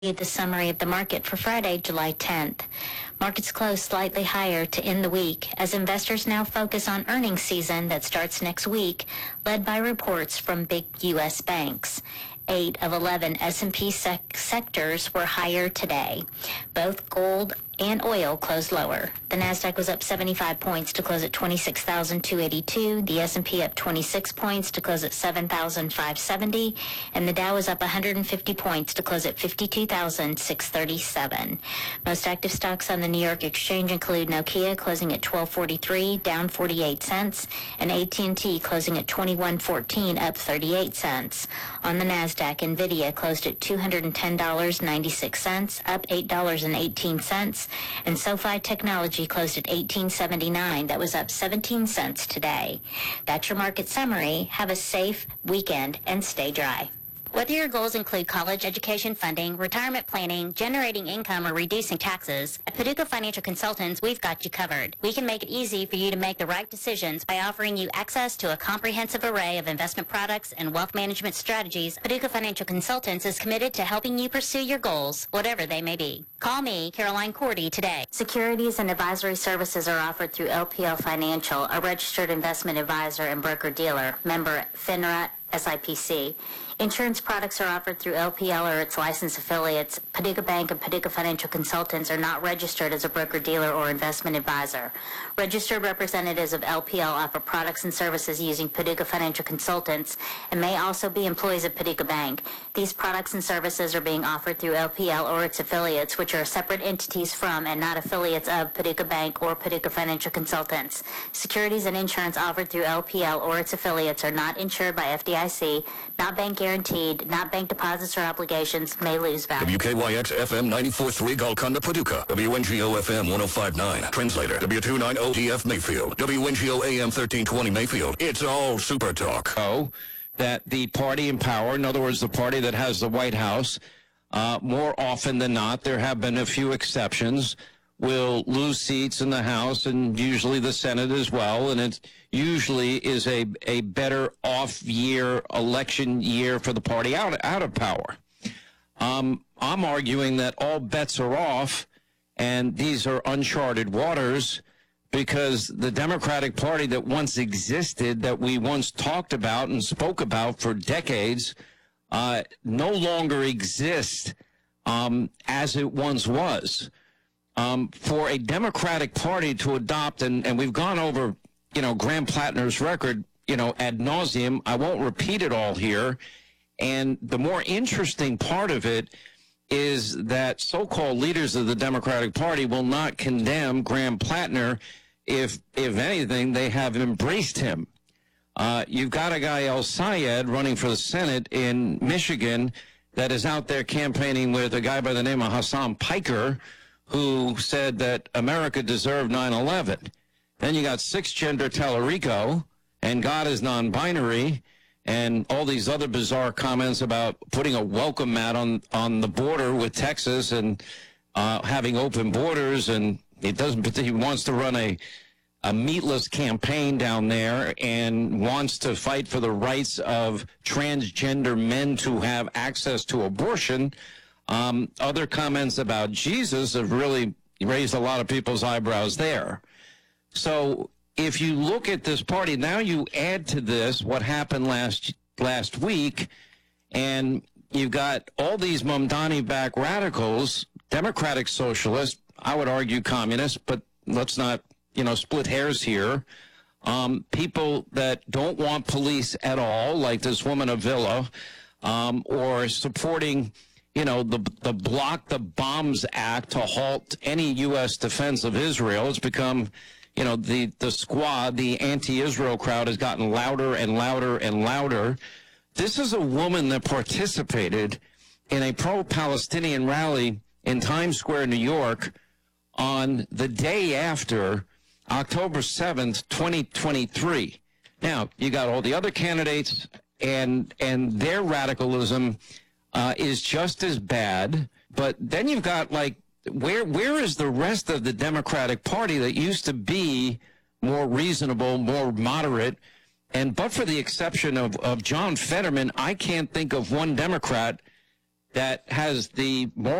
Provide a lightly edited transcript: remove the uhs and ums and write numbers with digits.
The summary of the market for Friday, July 10th. Markets closed slightly higher to end the week as investors now focus on earnings season that starts next week, led by reports from big U.S. banks. 8 of 11 S&P sectors were higher today. Both gold and oil closed lower. The Nasdaq was up 75 points to close at 26,282. The S&P up 26 points to close at 7,570, and the Dow was up 150 points to close at 52,637. Most active stocks on the New York Exchange include Nokia closing at 1243, down 48 cents, and AT&T closing at 2114, up 38 cents. On the Nasdaq, Nvidia closed at $210.96, up $8.18, and SoFi Technology closed at $18.79. That was up 17 cents today. That's your market summary. Have a safe weekend and stay dry. Whether your goals include college education funding, retirement planning, generating income, or reducing taxes, at Paducah Financial Consultants, we've got you covered. We can make it easy for you to make the right decisions by offering you access to a comprehensive array of investment products and wealth management strategies. Paducah Financial Consultants is committed to helping you pursue your goals, whatever they may be. Call me, Caroline Cordy, today. Securities and advisory services are offered through LPL Financial, a registered investment advisor and broker-dealer, member FINRA SIPC. Insurance products are offered through LPL or its licensed affiliates. Paducah Bank and Paducah Financial Consultants are not registered as a broker-dealer or investment advisor. Registered representatives of LPL offer products and services using Paducah Financial Consultants and may also be employees of Paducah Bank. These products and services are being offered through LPL or its affiliates, which are separate entities from and not affiliates of Paducah Bank or Paducah Financial Consultants. Securities and insurance offered through LPL or its affiliates are not insured by FDIC, not bank guaranteed, not bank deposits or obligations, may lose value. WKYX FM 94.3 Golconda, Paducah. WNGO FM 105.9. Translator, W290DF Mayfield. WNGO AM 1320 Mayfield. It's all Super Talk. That the party in power, in other words, the party that has the White House, more often than not, there have been a few exceptions, will lose seats in the House and usually the Senate as well, and it usually is a better off-year, election year for the party out of power. I'm arguing that all bets are off, and these are uncharted waters, because the Democratic Party that once existed, that we once talked about and spoke about for decades, no longer exists as it once was. For a Democratic Party to adopt, and we've gone over, Graham Plattner's record, ad nauseum. I won't repeat it all here. And the more interesting part of it is that so-called leaders of the Democratic Party will not condemn Graham Plattner. If anything, they have embraced him. You've got a guy, El Sayed, running for the Senate in Michigan that is out there campaigning with a guy by the name of Hassan Piker, who said that America deserved 9/11. Then you got six-gender Tallarico, and God is non-binary, and all these other bizarre comments about putting a welcome mat on the border with Texas and having open borders, and he wants to run a meatless campaign down there and wants to fight for the rights of transgender men to have access to abortion. Other comments about Jesus have really raised a lot of people's eyebrows there. So if you look at this party, now you add to this what happened last week, and you've got all these Mamdani-backed radicals, Democratic socialists, I would argue communists, but let's not, split hairs here. People that don't want police at all, like this woman Avila, or supporting the Block the Bombs Act to halt any U.S. defense of Israel. It's become, the squad, the anti-Israel crowd has gotten louder and louder and louder. This is a woman that participated in a pro-Palestinian rally in Times Square, New York, on the day after October 7th, 2023. Now, you got all the other candidates, and their radicalism is just as bad, but then you've got, where is the rest of the Democratic Party that used to be more reasonable, more moderate? And but for the exception of John Fetterman, I can't think of one Democrat that has the more